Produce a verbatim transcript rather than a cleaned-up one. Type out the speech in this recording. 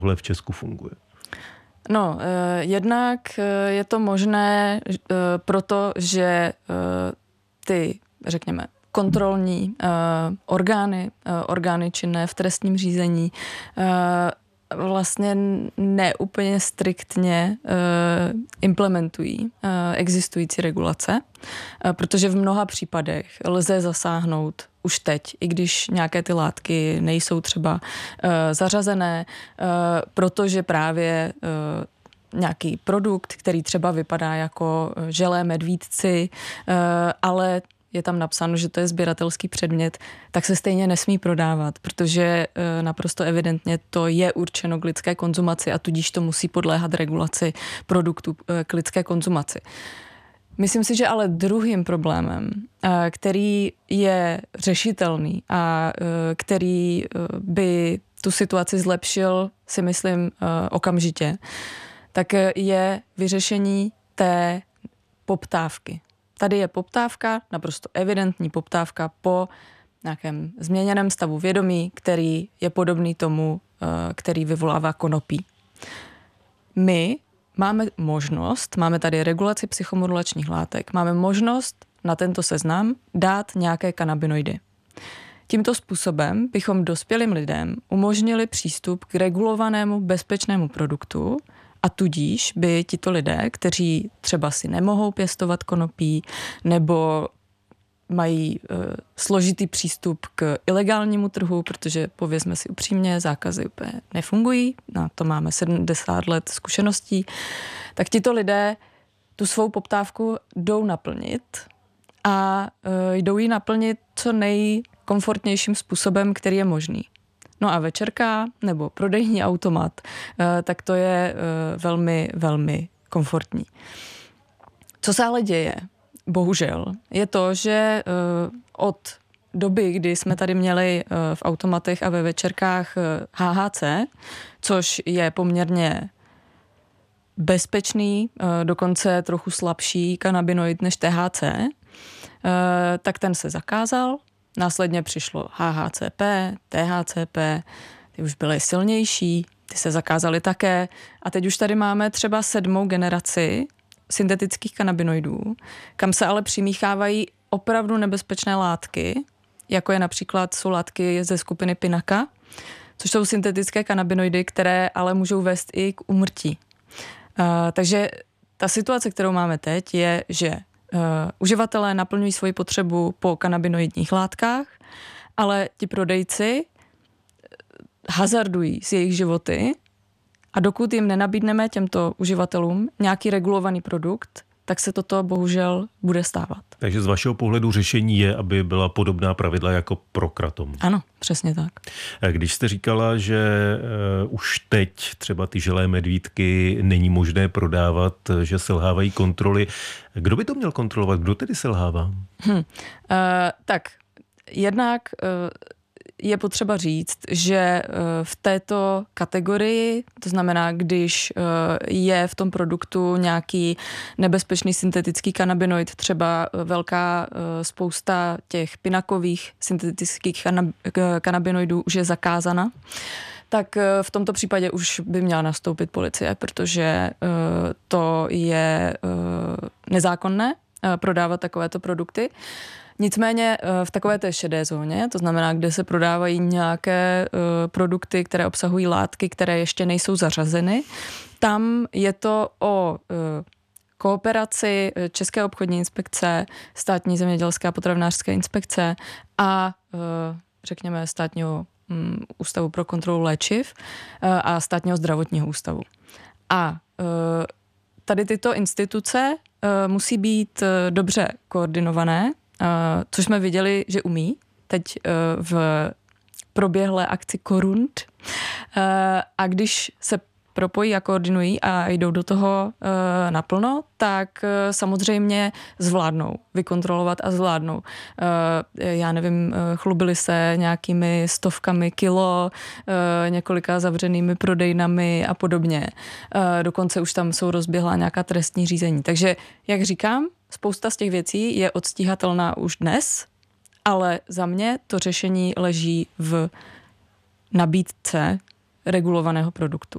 tohle v Česku funguje? No, eh, jednak eh, je to možné eh, proto, že eh, ty, řekněme, kontrolní eh, orgány, eh, orgány činné v trestním řízení eh, vlastně neúplně striktně uh, implementují uh, existující regulace, uh, protože v mnoha případech lze zasáhnout už teď, i když nějaké ty látky nejsou třeba uh, zařazené, uh, protože právě uh, nějaký produkt, který třeba vypadá jako želé medvídci, uh, ale je tam napsáno, že to je sběratelský předmět, tak se stejně nesmí prodávat, protože e, naprosto evidentně to je určeno k lidské konzumaci a tudíž to musí podléhat regulaci produktů e, k lidské konzumaci. Myslím si, že ale druhým problémem, e, který je řešitelný a e, který e, by tu situaci zlepšil, si myslím, e, okamžitě, tak je vyřešení té poptávky. Tady je poptávka, naprosto evidentní poptávka po nějakém změněném stavu vědomí, který je podobný tomu, který vyvolává konopí. My máme možnost, máme tady regulaci psychomodulačních látek, máme možnost na tento seznam dát nějaké kanabinoidy. Tímto způsobem bychom dospělým lidem umožnili přístup k regulovanému bezpečnému produktu, a tudíž by tito lidé, kteří třeba si nemohou pěstovat konopí nebo mají e, složitý přístup k ilegálnímu trhu, protože povězme si upřímně, zákazy úplně nefungují, na to máme sedmdesát let zkušeností, tak tito lidé tu svou poptávku jdou naplnit a e, jdou ji naplnit co nejkomfortnějším způsobem, který je možný. No a večerka nebo prodejní automat, tak to je velmi, velmi komfortní. Co se ale děje, bohužel, je to, že od doby, kdy jsme tady měli v automatech a ve večerkách H H C, což je poměrně bezpečný, dokonce trochu slabší kanabinoid než T H C, tak ten se zakázal. Následně přišlo H H C P, T H C P, ty už byly silnější, ty se zakázaly také. A teď už tady máme třeba sedmou generaci syntetických kanabinoidů, kam se ale přimíchávají opravdu nebezpečné látky, jako je například jsou látky ze skupiny Pinaka, což jsou syntetické kanabinoidy, které ale můžou vést i k úmrtí. Uh, takže ta situace, kterou máme teď, je, že Uh, uživatelé naplňují svoji potřebu po kanabinoidních látkách, ale ti prodejci hazardují s jejich životy a dokud jim nenabídneme těmto uživatelům nějaký regulovaný produkt, tak se toto bohužel bude stávat. Takže z vašeho pohledu řešení je, aby byla podobná pravidla jako pro kratom. Ano, přesně tak. Když jste říkala, že uh, už teď třeba ty želé medvídky není možné prodávat, že selhávají kontroly, kdo by to měl kontrolovat? Kdo tedy selhává? Hm. Uh, tak, jednak uh, je potřeba říct, že v této kategorii, to znamená, když je v tom produktu nějaký nebezpečný syntetický kanabinoid, třeba velká spousta těch pinakových syntetických kanabinoidů už je zakázána, tak v tomto případě už by měla nastoupit policie, protože to je nezákonné prodávat takovéto produkty. Nicméně v takové té šedé zóně, to znamená, kde se prodávají nějaké uh, produkty, které obsahují látky, které ještě nejsou zařazeny, tam je to o uh, kooperaci České obchodní inspekce, Státní zemědělské a potravinářské inspekce a uh, řekněme Státního um, ústavu pro kontrolu léčiv uh, a Státního zdravotního ústavu. A uh, tady tyto instituce uh, musí být uh, dobře koordinované, Uh, což jsme viděli, že umí teď uh, v proběhlé akci Korund. Uh, a když se propojí a koordinují a jdou do toho uh, naplno, tak uh, samozřejmě zvládnou vykontrolovat a zvládnou. Uh, já nevím, uh, chlubili se nějakými stovkami kilo, uh, několika zavřenými prodejnami a podobně. Uh, dokonce už tam jsou rozběhlá nějaká trestní řízení. Takže, jak říkám, spousta z těch věcí je odstíhatelná už dnes, ale za mě to řešení leží v nabídce regulovaného produktu.